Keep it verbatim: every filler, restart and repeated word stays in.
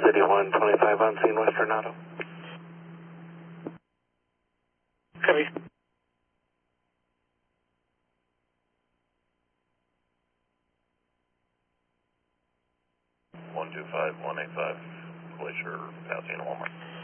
City one twenty-five on scene, Western Auto. Copy. one two five, one eight five, Glacier, passing Walmart.